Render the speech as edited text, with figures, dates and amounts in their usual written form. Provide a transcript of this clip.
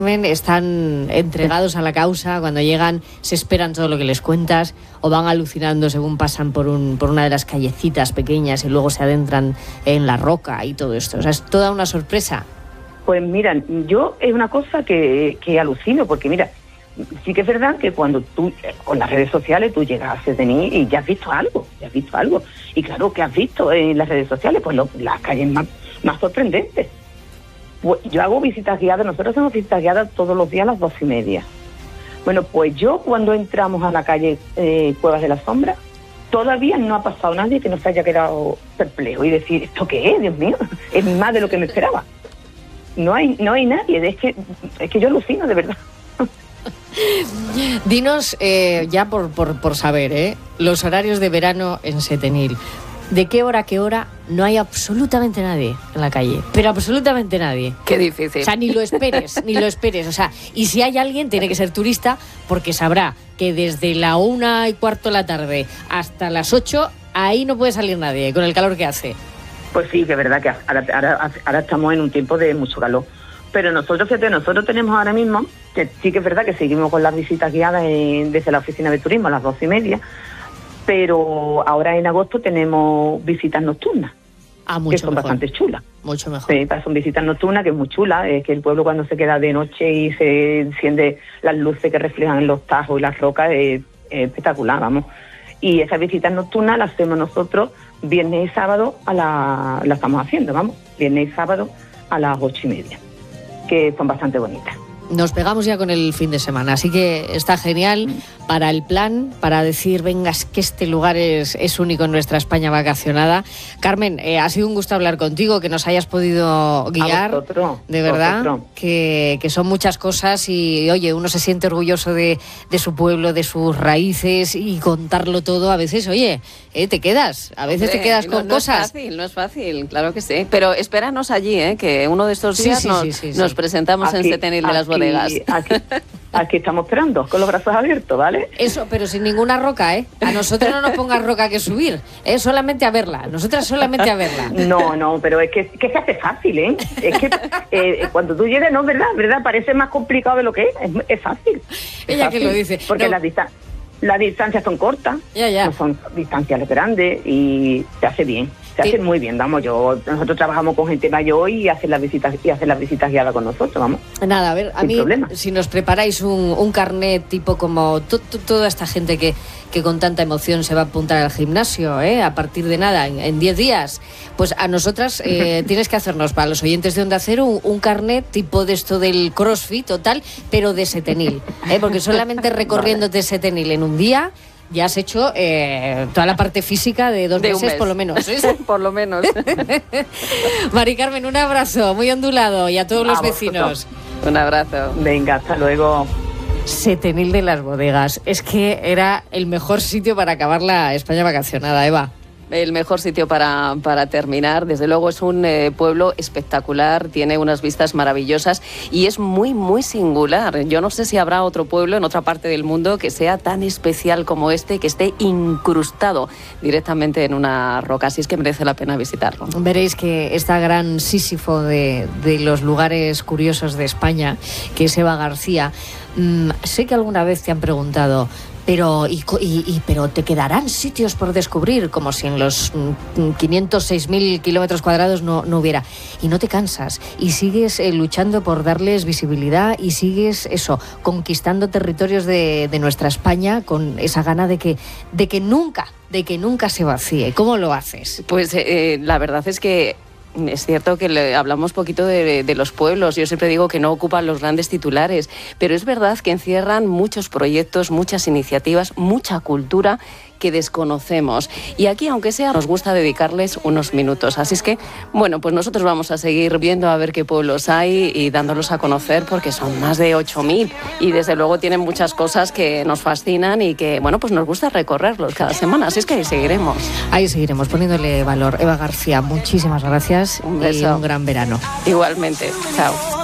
Están entregados a la causa, cuando llegan se esperan todo lo que les cuentas o van alucinando según pasan por una de las callecitas pequeñas y luego se adentran en la roca y todo esto. O sea, es toda una sorpresa. Pues mira, yo es una cosa que alucino, porque mira, sí que es verdad que cuando tú, con las redes sociales, tú llegas a Setenil y ya has visto algo. Y claro, ¿qué has visto en las redes sociales? Pues las calles más sorprendentes. Pues yo hago visitas guiadas, nosotros hacemos visitas guiadas todos los días a las 2:30. Bueno, pues yo cuando entramos a la calle Cuevas de la Sombra, todavía no ha pasado nadie que no se haya quedado perplejo y decir, ¿esto qué es? Dios mío, es más de lo que me esperaba. No hay nadie, es que yo alucino, de verdad. Dinos, ya por saber, los horarios de verano en Setenil. ¿De qué hora a qué hora no hay absolutamente nadie en la calle? Pero absolutamente nadie. Qué difícil. O sea, ni lo esperes. O sea, y si hay alguien, tiene que ser turista, porque sabrá que desde la 1:15 de la tarde hasta las 8, ahí no puede salir nadie, con el calor que hace. Pues sí, que es verdad que ahora estamos en un tiempo de mucho calor. Pero nosotros tenemos ahora mismo, que sí que es verdad que seguimos con las visitas guiadas desde la oficina de turismo a las 2:30, pero ahora en agosto tenemos visitas nocturnas, que son bastante chulas. Mucho mejor. Sí, son visitas nocturnas, que es muy chula, es que el pueblo cuando se queda de noche y se enciende las luces que reflejan en los tajos y las rocas, es espectacular, vamos. Y esas visitas nocturnas las hacemos nosotros viernes y sábado la estamos haciendo, vamos, viernes y sábado a las 8:30, que son bastante bonitas. Nos pegamos ya con el fin de semana, así que está genial para el plan, para decir, venga, es que este lugar es único en nuestra España vacacionada. Carmen, ha sido un gusto hablar contigo, que nos hayas podido guiar, de verdad, que son muchas cosas y, oye, uno se siente orgulloso de su pueblo, de sus raíces y contarlo todo. A veces, oye, te quedas, a veces te quedas con cosas. No es fácil, claro que sí. Pero espéranos allí, que uno de estos días nos presentamos aquí, en Setenil de las Bodegas. Aquí estamos esperando, con los brazos abiertos, ¿vale? Eso, pero sin ninguna roca, A nosotros no nos pongas roca que subir, solamente a verla, nosotras solamente a verla. No, pero es que se hace fácil, Es que cuando tú llegas, no, ¿verdad? Parece más complicado de lo que es fácil. Ella que lo dice. Porque las distancias son cortas, no son distancias grandes y se hace bien. Se hace muy bien, vamos, nosotros trabajamos con gente mayor y hacen las visitas guiadas con nosotros, vamos. Nada, a ver, a mí, si nos preparáis un carnet tipo como toda esta gente que con tanta emoción se va a apuntar al gimnasio, a partir de nada, en 10 días, pues a nosotras tienes que hacernos, para los oyentes de Onda Cero, un carnet tipo de esto del CrossFit total, pero de Setenil, porque solamente recorriéndote Setenil en un día ya has hecho toda la parte física de 2 meses, por lo menos. Por lo menos. Mari Carmen, un abrazo muy ondulado y a todos los vecinos. Un abrazo. Venga, hasta luego. Setenil de las Bodegas. Es que era el mejor sitio para acabar la España vacacionada, Eva. El mejor sitio para terminar. Desde luego es un pueblo espectacular, tiene unas vistas maravillosas y es muy, muy singular. Yo no sé si habrá otro pueblo en otra parte del mundo que sea tan especial como este, que esté incrustado directamente en una roca. Así es que merece la pena visitarlo. Veréis que esta gran Sísifo de los lugares curiosos de España, que es Eva García, sé que alguna vez te han preguntado, pero te quedarán sitios por descubrir, como si en los 506.000 kilómetros cuadrados no hubiera. Y no te cansas, y sigues luchando por darles visibilidad, y sigues conquistando territorios de nuestra España con esa gana de que nunca se vacíe. ¿Cómo lo haces? Pues la verdad es que es cierto que hablamos poquito de los pueblos. Yo siempre digo que no ocupan los grandes titulares, pero es verdad que encierran muchos proyectos, muchas iniciativas, mucha cultura que desconocemos. Y aquí, aunque sea, nos gusta dedicarles unos minutos. Así es que, bueno, pues nosotros vamos a seguir viendo a ver qué pueblos hay y dándolos a conocer, porque son más de 8.000 y desde luego tienen muchas cosas que nos fascinan y que, bueno, pues nos gusta recorrerlos cada semana. Así es que ahí seguiremos poniéndole valor. Eva García, muchísimas gracias. Un beso. Y un gran verano. Igualmente. Chao.